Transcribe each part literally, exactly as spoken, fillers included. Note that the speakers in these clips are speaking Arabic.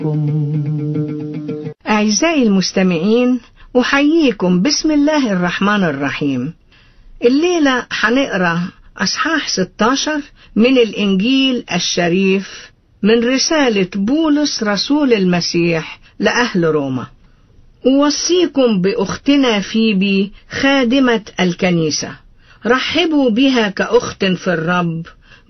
أعزائي المستمعين، أحييكم بسم الله الرحمن الرحيم. الليلة هنقرأ أصحاح ستة عشر من الإنجيل الشريف من رسالة بولس رسول المسيح لأهل روما. أوصيكم بأختنا فيبي خادمة الكنيسة، رحبوا بها كأخت في الرب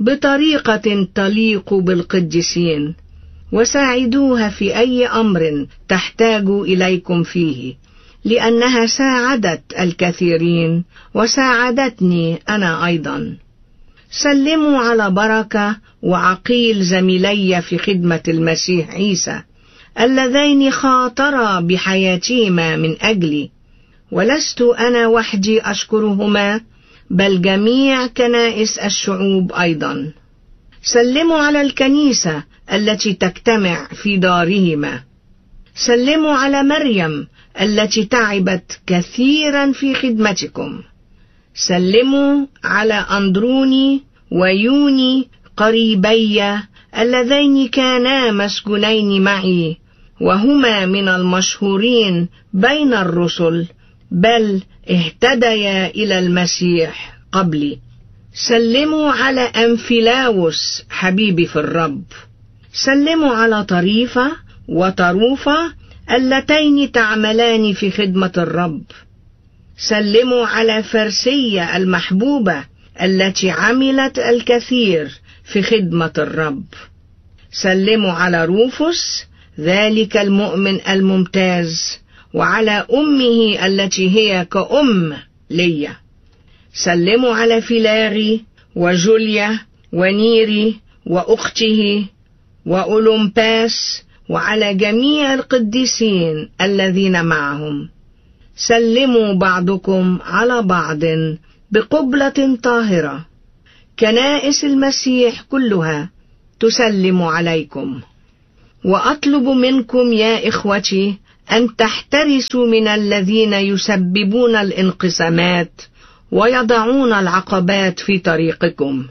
بطريقة تليق بالقديسين، وساعدوها في أي أمر تحتاج إليكم فيه، لأنها ساعدت الكثيرين وساعدتني أنا أيضا. سلموا على بركة وعقيل زميلي في خدمة المسيح عيسى، اللذين خاطرا بحياتهما من أجلي، ولست أنا وحدي أشكرهما، بل جميع كنائس الشعوب أيضا. سلموا على الكنيسة التي تجتمع في دارهما. سلموا على مريم التي تعبت كثيرا في خدمتكم. سلموا على أندروني ويوني قريبي اللذين كانا مسجونين معي، وهما من المشهورين بين الرسل، بل اهتديا إلى المسيح قبلي. سلموا على أنفلاوس حبيبي في الرب. سلموا على طريفة وطروفة اللتين تعملان في خدمة الرب. سلموا على فرسية المحبوبة التي عملت الكثير في خدمة الرب. سلموا على روفوس ذلك المؤمن الممتاز، وعلى أمه التي هي كأم لي. سلموا على فيلاغي وجوليا ونيري وأخته وأولمباس، وعلى جميع القديسين الذين معهم. سلموا بعضكم على بعض بقبلة طاهرة. كنائس المسيح كلها تسلم عليكم. وأطلب منكم يا إخوتي أن تحترسوا من الذين يسببون الانقسامات ويضعون العقبات في طريقكم،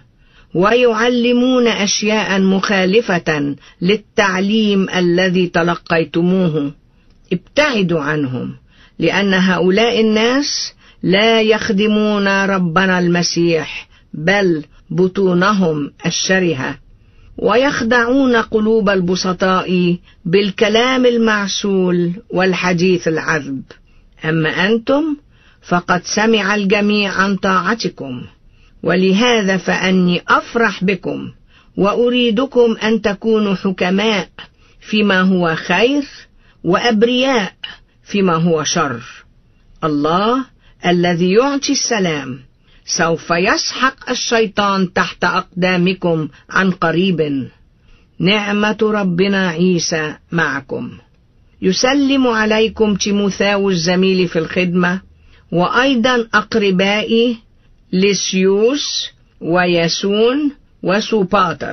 ويعلمون أشياء مخالفة للتعليم الذي تلقيتموه. ابتعدوا عنهم، لأن هؤلاء الناس لا يخدمون ربنا المسيح، بل بطونهم الشرهة، ويخدعون قلوب البسطاء بالكلام المعسول والحديث العذب. أما أنتم فقد سمع الجميع عن طاعتكم، ولهذا فأني أفرح بكم، وأريدكم أن تكونوا حكماء فيما هو خير، وأبرياء فيما هو شر. الله الذي يعطي السلام سوف يسحق الشيطان تحت أقدامكم عن قريب. نعمة ربنا عيسى معكم. يسلم عليكم تيموثاوس زميلي في الخدمة، وأيضا أقربائي ليسيوس وياسون وسوباتر.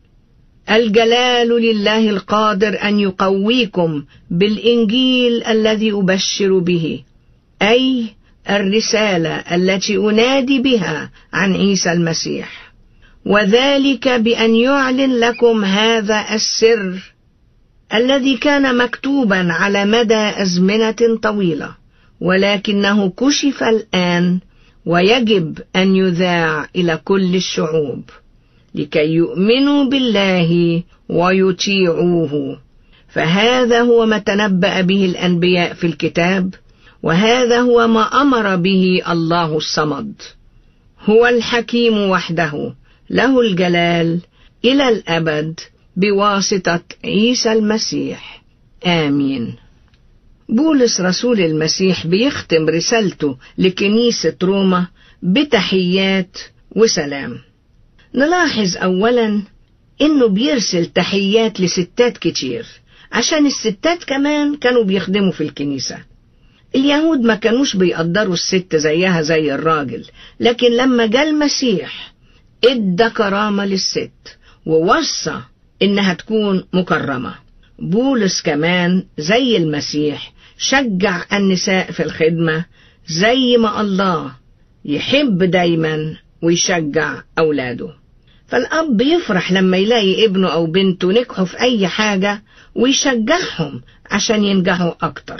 الجلال لله القادر أن يقويكم بالإنجيل الذي أبشر به، أي الرسالة التي أنادي بها عن عيسى المسيح، وذلك بأن يعلن لكم هذا السر الذي كان مكتوبا على مدى أزمنة طويلة، ولكنه كشف الآن، ويجب أن يذاع إلى كل الشعوب لكي يؤمنوا بالله ويطيعوه. فهذا هو ما تنبأ به الأنبياء في الكتاب، وهذا هو ما أمر به الله الصمد. هو الحكيم وحده، له الجلال إلى الأبد بواسطة عيسى المسيح، آمين. بولس رسول المسيح بيختم رسالته لكنيسة روما بتحيات وسلام. نلاحظ أولا إنه بيرسل تحيات لستات كتير، عشان الستات كمان كانوا بيخدموا في الكنيسة. اليهود ما كانوش بيقدروا الست زيها زي الراجل، لكن لما جاء المسيح ادى كرامة للست ووصى إنها تكون مكرمة. بولس كمان زي المسيح شجع النساء في الخدمة، زي ما الله يحب دايما ويشجع أولاده. فالأب يفرح لما يلاقي ابنه أو بنته نجحوا في أي حاجة ويشجعهم عشان ينجحوا أكتر.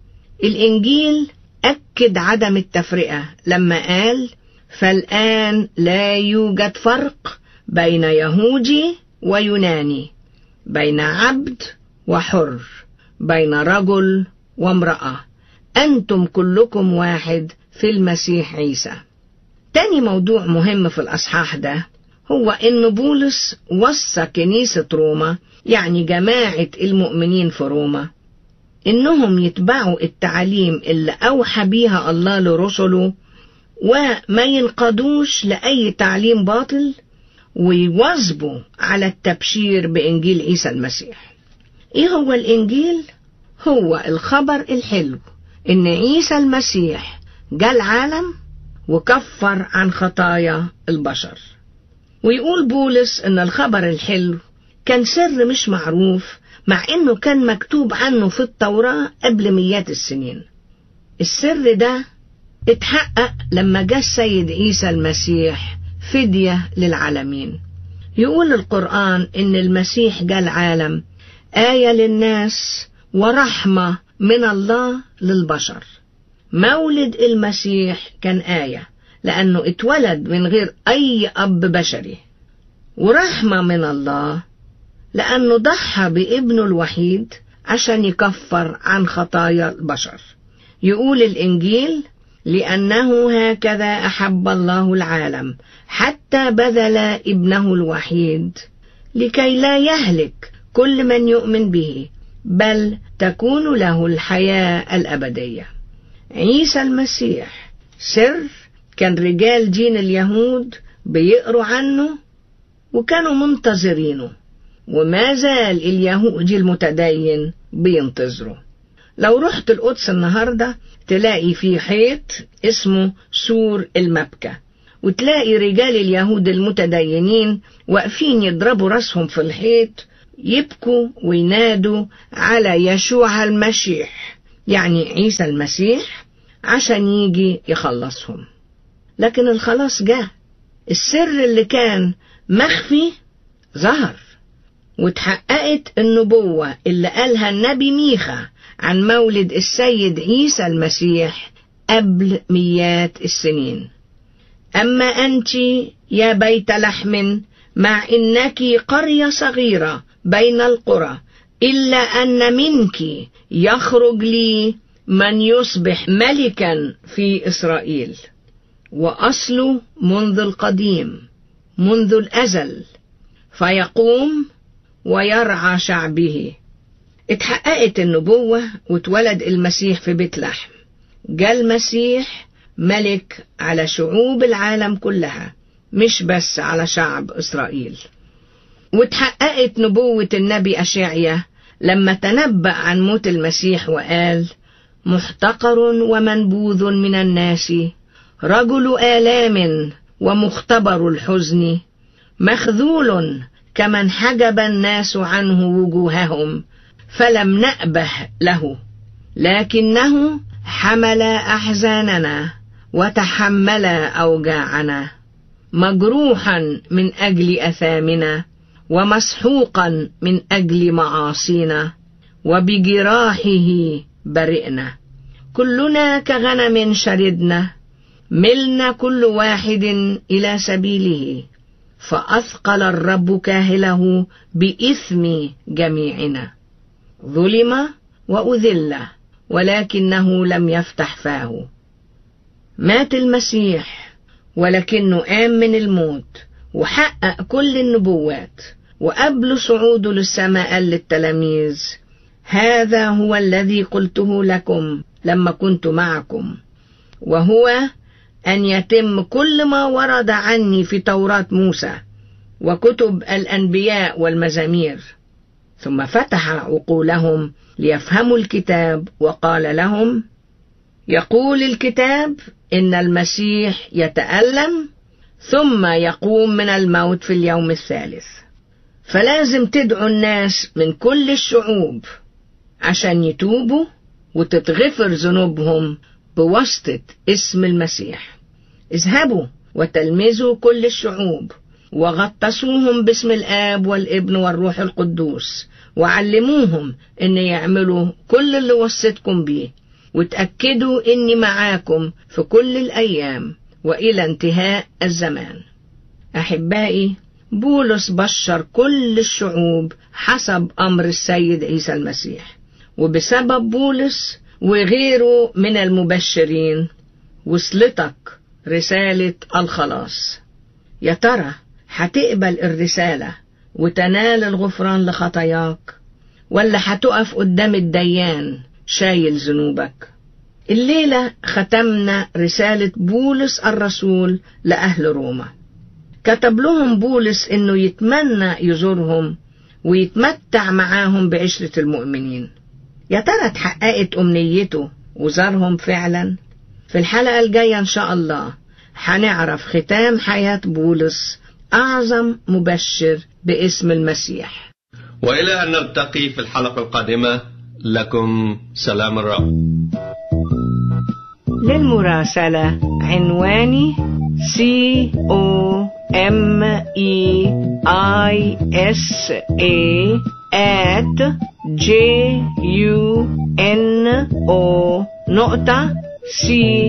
الإنجيل أكد عدم التفرقة لما قال: فالآن لا يوجد فرق بين يهودي ويوناني، بين عبد وحر، بين رجل وامرأة، أنتم كلكم واحد في المسيح عيسى. تاني موضوع مهم في الأصحاح ده هو إن بولس وصى كنيسة روما، يعني جماعة المؤمنين في روما، إنهم يتبعوا التعليم اللي أوحى بيها الله لرسله، وما ينقادوش لأي تعليم باطل، ويواظبوا على التبشير بإنجيل عيسى المسيح. إيه هو الإنجيل؟ هو الخبر الحلو إن عيسى المسيح جاء العالم وكفر عن خطايا البشر. ويقول بولس إن الخبر الحلو كان سر مش معروف، مع إنه كان مكتوب عنه في التوراة قبل مئات السنين. السر ده اتحقق لما جاء السيد عيسى المسيح فدية للعالمين. يقول القرآن إن المسيح جاء العالم آية للناس ورحمة من الله للبشر. مولد المسيح كان آية لأنه اتولد من غير أي أب بشري، ورحمة من الله لأنه ضحى بابنه الوحيد عشان يكفر عن خطايا البشر. يقول الإنجيل: لأنه هكذا أحب الله العالم حتى بذل ابنه الوحيد لكي لا يهلك كل من يؤمن به، بل تكون له الحياة الأبدية. عيسى المسيح سر كان رجال دين اليهود بيقروا عنه وكانوا منتظرينه، وما زال اليهودي المتدين بينتظره. لو رحت القدس النهاردة تلاقي في حيط اسمه سور المبكى، وتلاقي رجال اليهود المتدينين واقفين يضربوا راسهم في الحيط، يبكوا وينادوا على يشوع المسيح، يعني عيسى المسيح، عشان يجي يخلصهم. لكن الخلاص جه، السر اللي كان مخفي ظهر، وتحققت النبوة اللي قالها النبي ميخا عن مولد السيد عيسى المسيح قبل مئات السنين. أما أنت يا بيت لحم، مع إنك قرية صغيرة بين القرى، إلا أن منك يخرج لي من يصبح ملكا في إسرائيل، وأصله منذ القديم منذ الأزل، فيقوم ويرعى شعبه. اتحققت النبوة واتولد المسيح في بيت لحم. جاء المسيح ملك على شعوب العالم كلها، مش بس على شعب إسرائيل. واتحققت نبوة النبي أشعيا لما تنبأ عن موت المسيح وقال: محتقر ومنبوذ من الناس، رجل آلام ومختبر الحزن، مخذول كمن حجب الناس عنه وجوههم، فلم نأبه له، لكنه حمل أحزاننا وتحمل أوجاعنا، مجروحا من أجل أثامنا ومسحوقا من أجل معاصينا، وبجراحه برئنا. كلنا كغنم شردنا، ملنا كل واحد إلى سبيله، فأثقل الرب كاهله بإثم جميعنا. ظلم وأذل ولكنه لم يفتح فاه. مات المسيح ولكنه قام من الموت وحقق كل النبوات، وقبل صعوده للسماء قال للتلاميذ: هذا هو الذي قلته لكم لما كنت معكم، وهو أن يتم كل ما ورد عني في توراة موسى وكتب الأنبياء والمزامير. ثم فتح عقولهم ليفهموا الكتاب وقال لهم: يقول الكتاب إن المسيح يتألم ثم يقوم من الموت في اليوم الثالث. فلازم تدعوا الناس من كل الشعوب عشان يتوبوا وتتغفر ذنوبهم بواسطة اسم المسيح. اذهبوا وتلمذوا كل الشعوب وغطسوهم باسم الآب والابن والروح القدوس، وعلموهم ان يعملوا كل اللي وصيتكم بيه، وتأكدوا اني معاكم في كل الأيام وإلى انتهاء الزمان. أحبائي، بولس بشر كل الشعوب حسب أمر السيد عيسى المسيح، وبسبب بولس وغيره من المبشرين وصلتك رسالة الخلاص. يا ترى هتقبل الرسالة وتنال الغفران لخطاياك، ولا هتقف قدام الديان شايل ذنوبك؟ الليلة ختمنا رسالة بولس الرسول لأهل روما. كتب لهم بولس إنه يتمنى يزورهم ويتمتع معاهم بعشرة المؤمنين. يا ترى اتحققت أمنيته وزارهم فعلا؟ في الحلقة الجاية إن شاء الله هنعرف ختام حياة بولس، أعظم مبشر باسم المسيح. وإلى أن نلتقي في الحلقة القادمة، لكم سلام الرب. للمراسلة عنواني C O M E I S A at J U N O نقطة C